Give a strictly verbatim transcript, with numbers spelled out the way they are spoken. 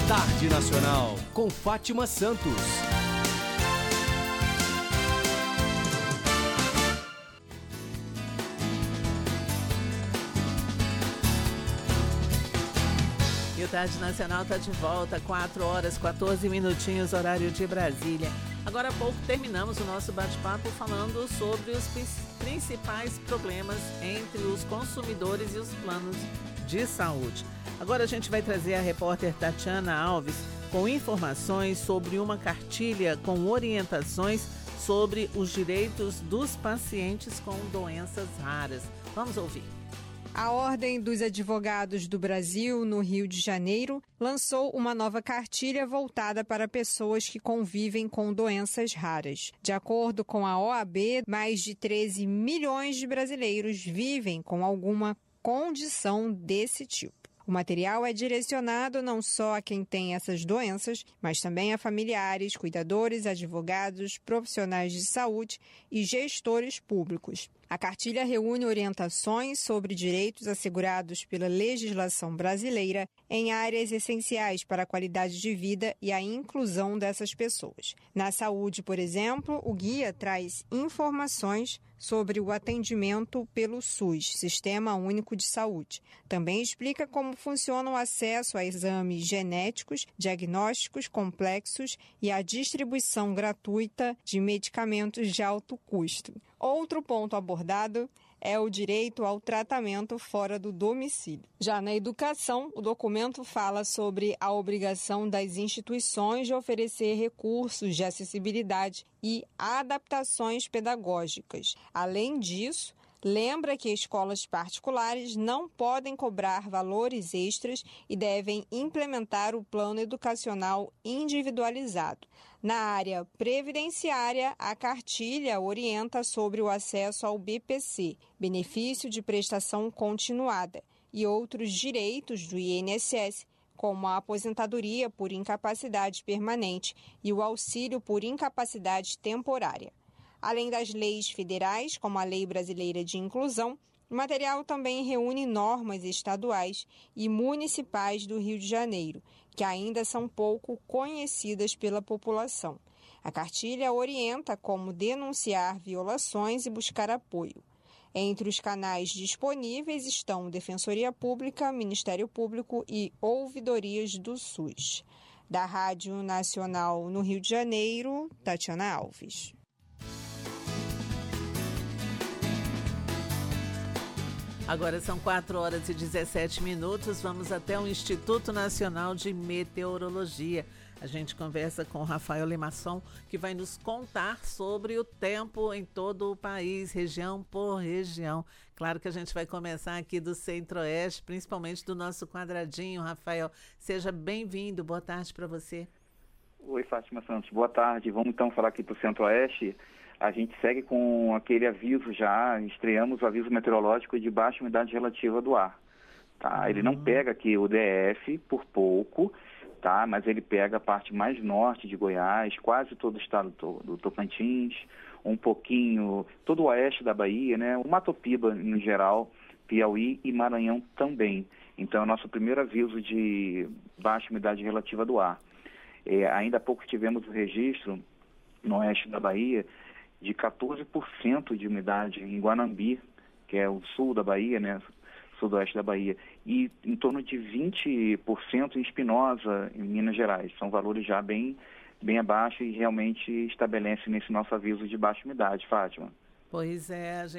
Tarde Nacional, com Fátima Santos. E o Tarde Nacional está de volta, quatro horas, quatorze minutinhos, horário de Brasília. Agora há pouco terminamos o nosso bate-papo falando sobre os principais problemas entre os consumidores e os planos de saúde. Agora a gente vai trazer a repórter Tatiana Alves com informações sobre uma cartilha com orientações sobre os direitos dos pacientes com doenças raras. Vamos ouvir. A Ordem dos Advogados do Brasil, no Rio de Janeiro, lançou uma nova cartilha voltada para pessoas que convivem com doenças raras. De acordo com a O A B, mais de treze milhões de brasileiros vivem com alguma condição desse tipo. O material é direcionado não só a quem tem essas doenças, mas também a familiares, cuidadores, advogados, profissionais de saúde e gestores públicos. A cartilha reúne orientações sobre direitos assegurados pela legislação brasileira em áreas essenciais para a qualidade de vida e a inclusão dessas pessoas. Na saúde, por exemplo, o guia traz informações sobre o atendimento pelo SUS, Sistema Único de Saúde. Também explica como funciona o acesso a exames genéticos, diagnósticos complexos e a distribuição gratuita de medicamentos de alto custo. Outro ponto abordado é o direito ao tratamento fora do domicílio. Já na educação, o documento fala sobre a obrigação das instituições de oferecer recursos de acessibilidade e adaptações pedagógicas. Além disso, lembra que escolas particulares não podem cobrar valores extras e devem implementar o plano educacional individualizado. Na área previdenciária, a cartilha orienta sobre o acesso ao B P C, benefício de prestação continuada, e outros direitos do I N S S, como a aposentadoria por incapacidade permanente e o auxílio por incapacidade temporária. Além das leis federais, como a Lei Brasileira de Inclusão, o material também reúne normas estaduais e municipais do Rio de Janeiro, que ainda são pouco conhecidas pela população. A cartilha orienta como denunciar violações e buscar apoio. Entre os canais disponíveis estão Defensoria Pública, Ministério Público e ouvidorias do SUS. Da Rádio Nacional no Rio de Janeiro, Tatiana Alves. Agora são quatro horas e dezessete minutos, vamos até o Instituto Nacional de Meteorologia. A gente conversa com o Rafael Limasson, que vai nos contar sobre o tempo em todo o país, região por região. Claro que a gente vai começar aqui do Centro-Oeste, principalmente do nosso quadradinho. Rafael, seja bem-vindo, boa tarde para você. Oi, Fátima Santos, boa tarde. Vamos então falar aqui para o Centro-Oeste. A gente segue com aquele aviso já, estreamos o aviso meteorológico de baixa umidade relativa do ar. Tá? Uhum. Ele não pega aqui o D F por pouco, tá? Mas ele pega a parte mais norte de Goiás, quase todo o estado do Tocantins, um pouquinho, todo o oeste da Bahia, né? O Mato Piba no geral, Piauí e Maranhão também. Então é o nosso primeiro aviso de baixa umidade relativa do ar. É, ainda há pouco tivemos o registro no oeste da Bahia de quatorze por cento de umidade em Guanambi, que é o sul da Bahia, né, sudoeste da Bahia, e em torno de vinte por cento em Espinosa, em Minas Gerais. São valores já bem, bem abaixo e realmente estabelecem nesse nosso aviso de baixa umidade, Fátima. Pois é, a gente